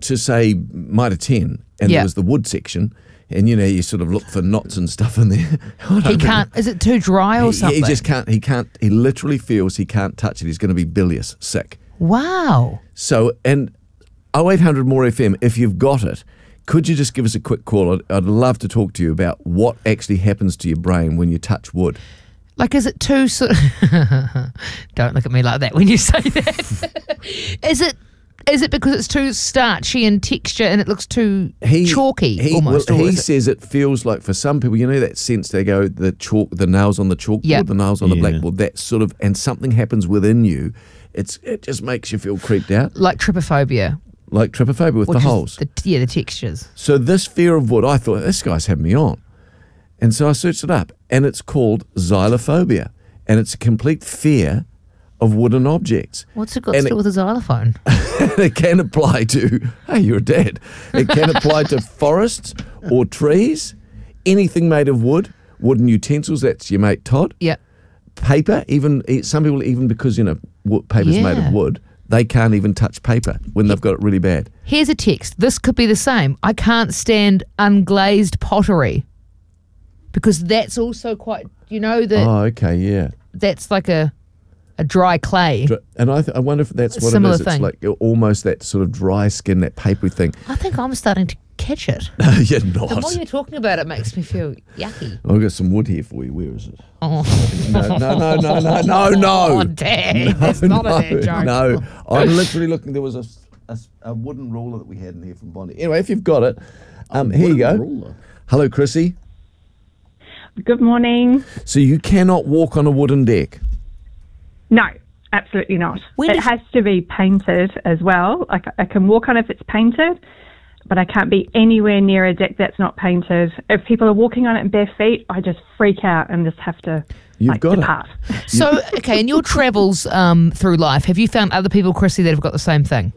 to say Mitre 10 and there was the wood section, and you sort of look for knots and stuff in there. He can't. Is it too dry or something? He just can't. He can't. He literally feels he can't touch it. He's going to be bilious, sick. Wow. So, and 0800 More FM, if you've got it, could you just give us a quick call? I'd love to talk to you about what actually happens to your brain when you touch wood. Like, is it too sort of... Don't look at me like that when you say that. Is it because it's too starchy in texture and it looks too chalky almost? Well, he says it feels like, for some people, that sense they go, the nails on the chalkboard, the nails on the blackboard, that sort of, and something happens within you. It just makes you feel creeped out. Like trypophobia. Like trypophobia with the holes. The textures. So this fear of wood, I thought, this guy's had me on. And so I searched it up, and it's called xylophobia, and it's a complete fear of wooden objects. What's it got to do with a xylophone? It can apply to, hey, you're a dad. It can apply to forests or trees, anything made of wood, wooden utensils, that's your mate Todd. Yeah. Paper, even some people, even because, paper's made of wood, they can't even touch paper when they've got it really bad. Here's a text. This could be the same. I can't stand unglazed pottery. Because that's also quite, Oh, okay, yeah. That's like a dry clay. And I wonder if that's what it is. It's like almost that sort of dry skin, that papery thing. I think I'm starting to catch it. You're not. The more you're talking about it makes me feel yucky. I've got some wood here for you. Where is it? Oh. No. Oh, Dad. That's not a dad joke. No, I'm literally looking. There was a wooden ruler that we had in here from Bondi. Anyway, if you've got it, here you go. Ruler. Hello, Chrissy. Good morning. So you cannot walk on a wooden deck? No, absolutely not. It has to be painted as well. I can walk on if it's painted, but I can't be anywhere near a deck that's not painted. If people are walking on it in bare feet, I just freak out and just have to depart. So, okay, in your travels through life, have you found other people, Chrissy, that have got the same thing?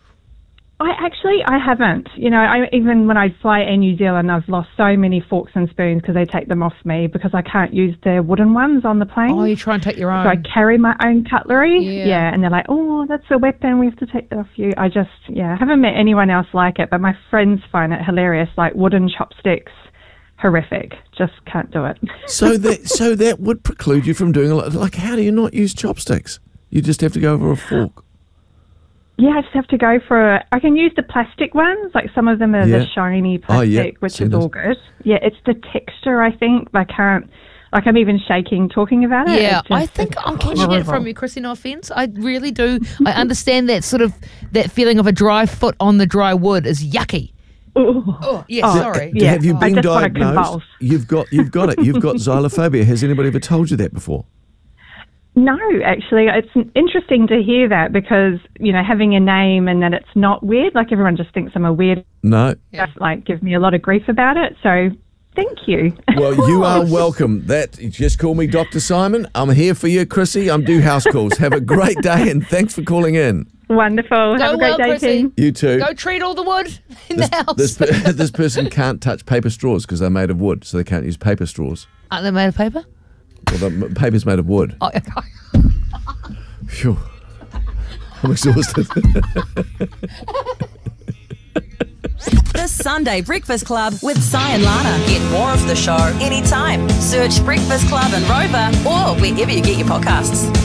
I haven't. Even when I fly in New Zealand, I've lost so many forks and spoons because they take them off me because I can't use their wooden ones on the plane. Oh, you try and take your own. So I carry my own cutlery. Yeah, and they're like, oh, that's a weapon. We have to take that off you. I haven't met anyone else like it, but my friends find it hilarious, like wooden chopsticks. Horrific. Just can't do it. So that would preclude you from doing a lot. Like, how do you not use chopsticks? You just have to go over a fork. Yeah, I just have to go for I can use the plastic ones, like some of them are the shiny plastic, which is all good. Yeah, it's the texture, I think. I can't, I'm even shaking talking about it. Yeah, I think I'm catching it from you, Chrissy, no offence. I really do. I understand that that feeling of a dry foot on the dry wood is yucky. Sorry. Yeah. Have you been diagnosed? You've got it. You've got xylophobia. Has anybody ever told you that before? No, actually, it's interesting to hear that because, having a name and that it's not weird, like everyone just thinks I'm a weird. No. Give me a lot of grief about it. So thank you. Well, you are welcome. Just call me Dr. Simon. I'm here for you, Chrissy. I'm do house calls. Have a great day and thanks for calling in. Wonderful. Have a great day, team. You too. Go treat all the wood in the house. This person can't touch paper straws because they're made of wood, so they can't use paper straws. Aren't they made of paper? Well, the paper's made of wood. Oh, Phew. I'm exhausted. The Sunday Breakfast Club with Si and Lana. Get more of the show anytime. Search Breakfast Club and Rover or wherever you get your podcasts.